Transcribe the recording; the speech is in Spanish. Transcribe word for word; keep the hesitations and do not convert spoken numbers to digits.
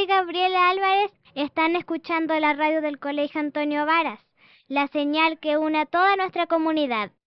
Soy Gabriela Álvarez. Están escuchando la radio del Colegio Antonio Varas, la señal que une a toda nuestra comunidad.